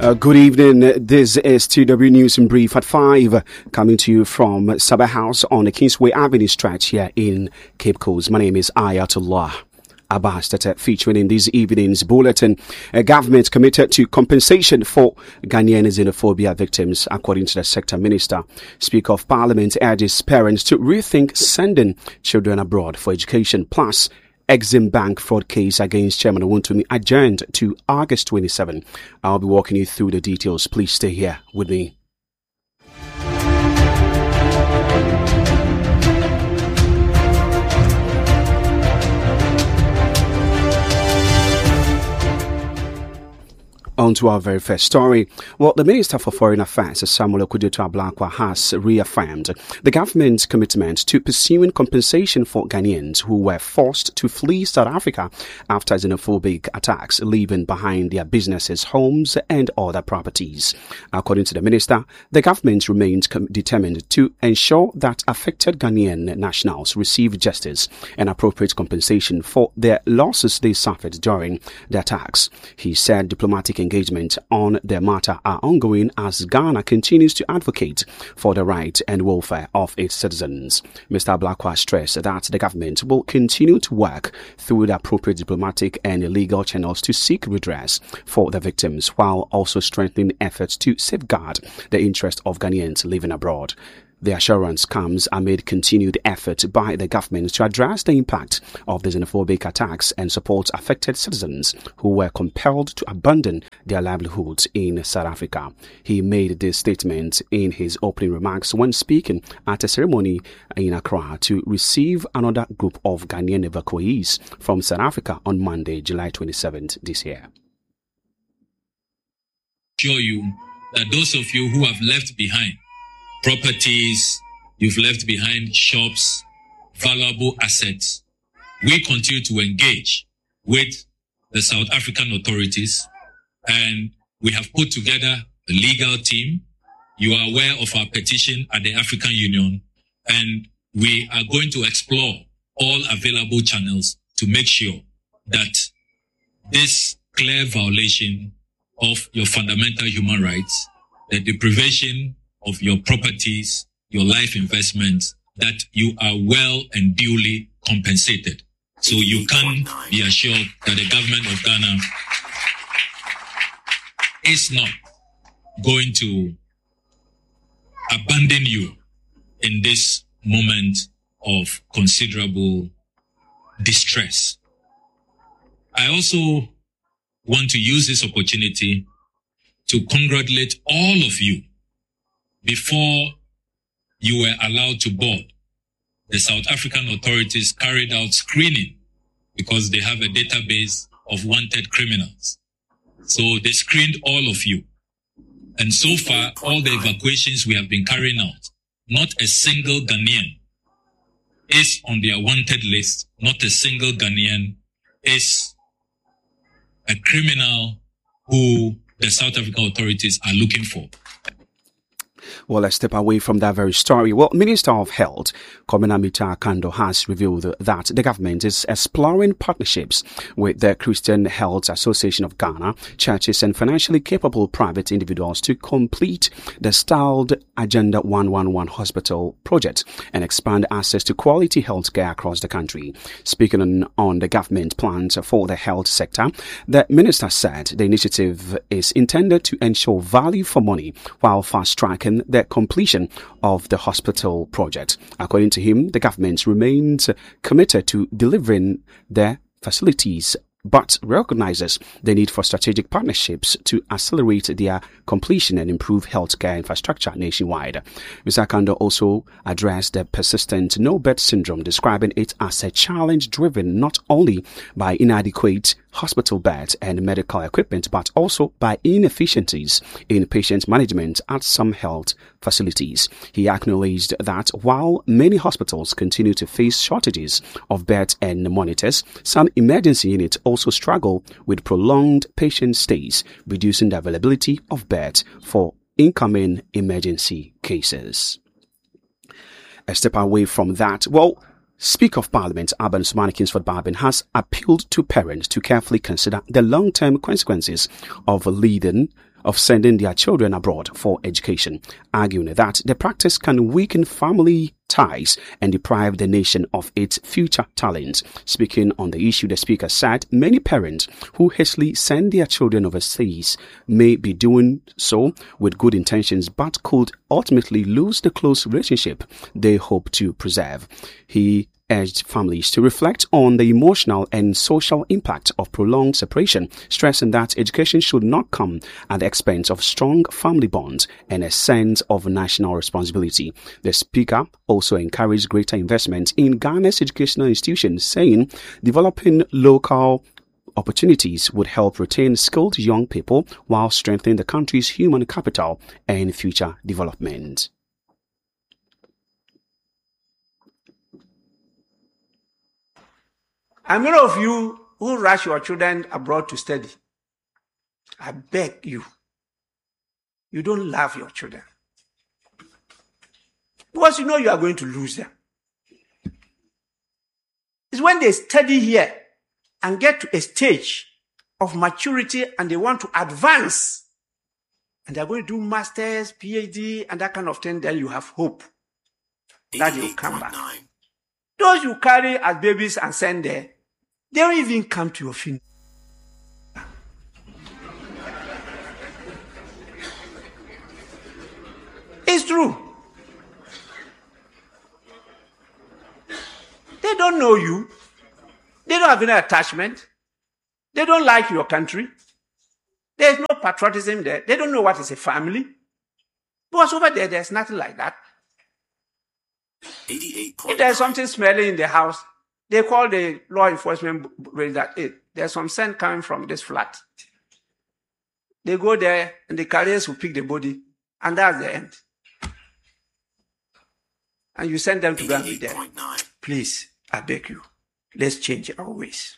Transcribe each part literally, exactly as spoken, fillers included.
Uh, good evening. This is T W News in Brief at five, coming to you from Sabah House on the Kingsway Avenue stretch here in Cape Coast. My name is Ayatollah Abbas, that featuring in this evening's bulletin. A government committed to compensation for Ghanaian xenophobia victims, according to the sector minister. Speaker of Parliament urges parents to rethink sending children abroad for education. Plus, Exim Bank fraud case against Chairman Wontumi adjourned to August twenty-seventh. I'll be walking you through the details. Please stay here with me. On to our very first story. Well, the Minister for Foreign Affairs, Samuel Okudzeto-Ablakwa, has reaffirmed the government's commitment to pursuing compensation for Ghanaians who were forced to flee South Africa after xenophobic attacks, leaving behind their businesses, homes, and other properties. According to the Minister, the government remains com- determined to ensure that affected Ghanaian nationals receive justice and appropriate compensation for their losses they suffered during the attacks. He said diplomatic engagement on the matter are ongoing as Ghana continues to advocate for the right and welfare of its citizens. Mister Ablakwa stressed that the government will continue to work through the appropriate diplomatic and legal channels to seek redress for the victims, while also strengthening efforts to safeguard the interest of Ghanaians living abroad. The assurance comes amid continued effort by the government to address the impact of the xenophobic attacks and support affected citizens who were compelled to abandon their livelihoods in South Africa. He made this statement in his opening remarks when speaking at a ceremony in Accra to receive another group of Ghanaian evacuees from South Africa on Monday, July twenty-seventh this year. Assure you that those of you who have left behind properties, you've left behind shops, valuable assets, we continue to engage with the South African authorities, and we have put together a legal team. You are aware of our petition at the African Union, and we are going to explore all available channels to make sure that this clear violation of your fundamental human rights, the deprivation of your properties, your life investments, that you are well and duly compensated. So you can be assured that the government of Ghana is not going to abandon you in this moment of considerable distress. I also want to use this opportunity to congratulate all of you. Before you were allowed to board, the South African authorities carried out screening because they have a database of wanted criminals. So they screened all of you. And so far, all the evacuations we have been carrying out, not a single Ghanaian is on their wanted list. Not a single Ghanaian is a criminal who the South African authorities are looking for. Well, let's step away from that very story. Well, Minister of Health, Komena Mita-Akando, has revealed that the government is exploring partnerships with the Christian Health Association of Ghana, churches, and financially capable private individuals to complete the styled Agenda one one one Hospital project and expand access to quality health care across the country. Speaking on, on the government plans for the health sector, the minister said the initiative is intended to ensure value for money while fast-tracking the completion of the hospital project. According to him, the government remains committed to delivering the facilities, but recognizes the need for strategic partnerships to accelerate their completion and improve healthcare infrastructure nationwide. Mister Akando also addressed the persistent no-bed syndrome, describing it as a challenge driven not only by inadequate hospital beds and medical equipment, but also by inefficiencies in patient management at some health facilities. He acknowledged that while many hospitals continue to face shortages of beds and monitors, some emergency units also struggle with prolonged patient stays, reducing the availability of beds for incoming emergency cases. A step away from that, well, Speaker of Parliament Alban Sumani Kingsford-Barbin has appealed to parents to carefully consider the long-term consequences of leading of sending their children abroad for education, arguing that the practice can weaken family ties and deprive the nation of its future talent. Speaking on the issue, the speaker said many parents who hastily send their children overseas may be doing so with good intentions but could ultimately lose the close relationship they hope to preserve. He urged families to reflect on the emotional and social impact of prolonged separation, stressing that education should not come at the expense of strong family bonds and a sense of national responsibility. The speaker also encouraged greater investment in Ghana's educational institutions, saying developing local opportunities would help retain skilled young people while strengthening the country's human capital and future development. And many of you who rush your children abroad to study, I beg you, you don't love your children. Because you know you are going to lose them. It's when they study here and get to a stage of maturity and they want to advance, and they're going to do masters, PhD, and that kind of thing, then you have hope that you'll come back. Those you carry as babies and send there, they don't even come to your funeral. It's true. They don't know you. They don't have any attachment. They don't like your country. There's no patriotism there. They don't know what is a family. Because over there, there's nothing like that. If there's something smelling in the house, they call the law enforcement that hey, there's some scent coming from this flat. They go there and the carriers will pick the body, and that's the end. And you send them to go and be there. Please, I beg you, let's change our ways.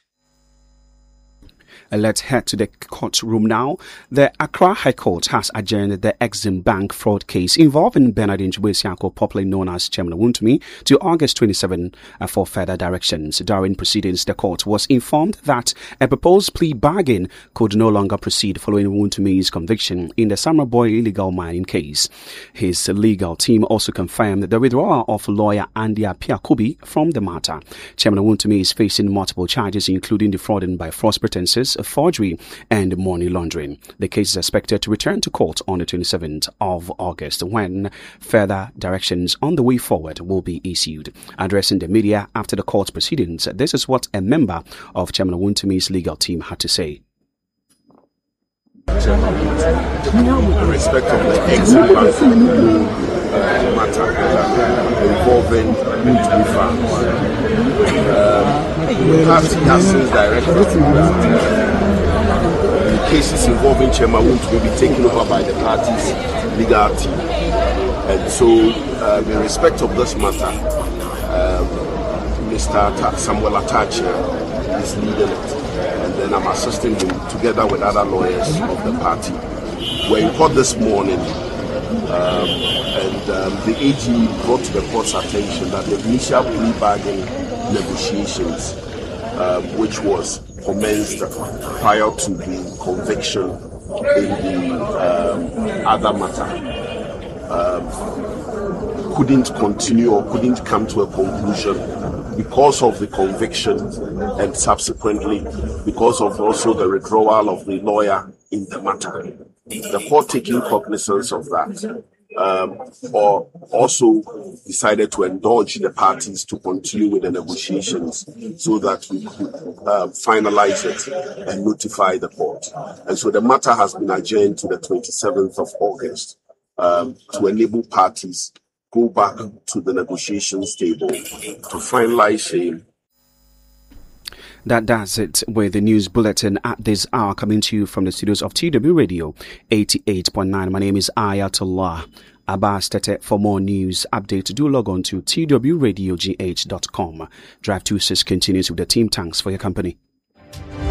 Let's head to the courtroom now. The Accra High Court has adjourned the Exim Bank fraud case involving Bernard Njubesiako, popularly known as Chairman Wontumi, to August twenty-seventh uh, for further directions. During proceedings, the court was informed that a proposed plea bargain could no longer proceed following Wontumi's conviction in the Summer Boy illegal mining case. His legal team also confirmed the withdrawal of lawyer Andy Apiakubi from the matter. Chairman Wontumi is facing multiple charges, including defrauding by false pretenses, forgery, and money laundering. The case is expected to return to court on the twenty-seventh of August, when further directions on the way forward will be issued. Addressing the media after the court proceedings, this is what a member of Chairman Wontumi's legal team had to say. In respect of the Exim Bank uh, matter involving Wontumi funds, um, the party has since directed that uh, the cases involving Chairman Wontumi will be taken over by the party's legal team. And so, uh, in respect of this matter, um, Mister Ata- Samuel Atachia is leading it. And then I'm assisting him together with other lawyers of the party. We're in court this morning, um, and um, the A G brought to the court's attention that the initial plea bargain negotiations, um, which was commenced prior to the conviction in the um, other matter, um, couldn't continue or couldn't come to a conclusion because of the conviction and subsequently because of also the withdrawal of the lawyer in the matter. The court, taking cognizance of that, um, or also decided to indulge the parties to continue with the negotiations so that we could uh, finalize it and notify the court. And so the matter has been adjourned to the twenty-seventh of August um, to enable parties go back to the negotiations table to finalize same. That does it with the news bulletin at this hour, coming to you from the studios of T W Radio eighty-eight point nine. My name is Ayatollah Abbas Tete. For more news updates, do log on to T W radio G H dot com. Drive two six continues with the team. Thanks for your company.